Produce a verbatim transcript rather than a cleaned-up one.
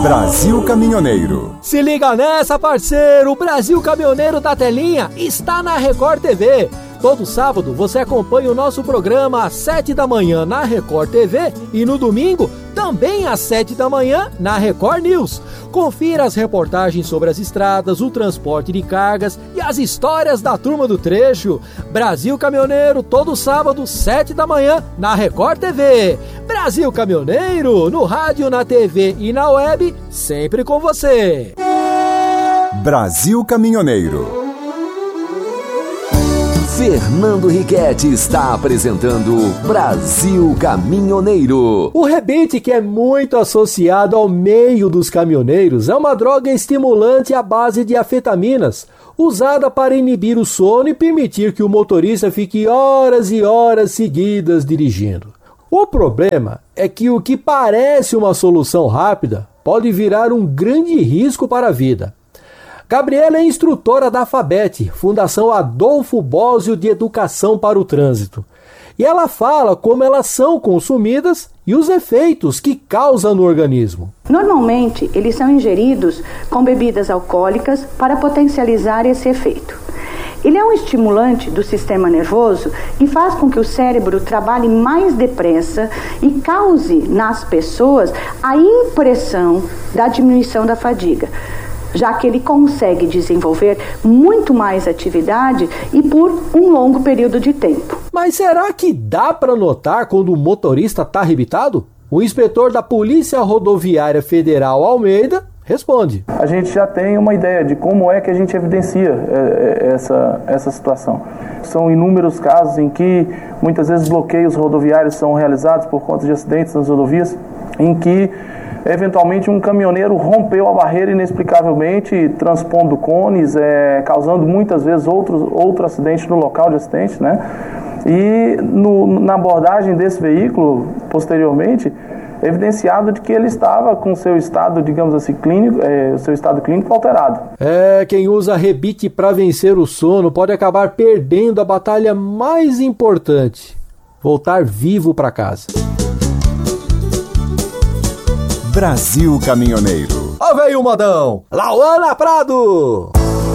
Brasil Caminhoneiro. Se liga nessa, parceiro! O Brasil Caminhoneiro da Telinha está na Record T V. Todo sábado você acompanha o nosso programa às sete da manhã na Record T V e no domingo também às sete da manhã na Record News. Confira as reportagens sobre as estradas, o transporte de cargas e as histórias da turma do trecho. Brasil Caminhoneiro, todo sábado, sete da manhã na Record T V. Brasil Caminhoneiro, no rádio, na T V e na web, sempre com você. Brasil Caminhoneiro. Fernando Riquetti está apresentando Brasil Caminhoneiro. O rebite, que é muito associado ao meio dos caminhoneiros, é uma droga estimulante à base de afetaminas, usada para inibir o sono e permitir que o motorista fique horas e horas seguidas dirigindo. O problema é que o que parece uma solução rápida pode virar um grande risco para a vida. Gabriela é instrutora da FABET, Fundação Adolfo Bósio de Educação para o Trânsito. E ela fala como elas são consumidas e os efeitos que causam no organismo. Normalmente, eles são ingeridos com bebidas alcoólicas para potencializar esse efeito. Ele é um estimulante do sistema nervoso e faz com que o cérebro trabalhe mais depressa e cause nas pessoas a impressão da diminuição da fadiga, já que ele consegue desenvolver muito mais atividade e por um longo período de tempo. Mas será que dá para notar quando o motorista está arrebitado? O inspetor da Polícia Rodoviária Federal, Almeida, responde. A gente já tem uma ideia de como é que a gente evidencia essa, essa situação. São inúmeros casos em que muitas vezes bloqueios rodoviários são realizados por conta de acidentes nas rodovias, em que eventualmente um caminhoneiro rompeu a barreira inexplicavelmente, transpondo cones, é, causando muitas vezes outro, outro acidente no local de acidente, né? E no, na abordagem desse veículo, posteriormente, evidenciado de que ele estava com seu estado, digamos assim, clínico, é, seu estado clínico alterado. É, quem usa rebite para vencer o sono pode acabar perdendo a batalha mais importante: voltar vivo para casa. Brasil Caminhoneiro. Ó, veio o modão, Lauana Prado.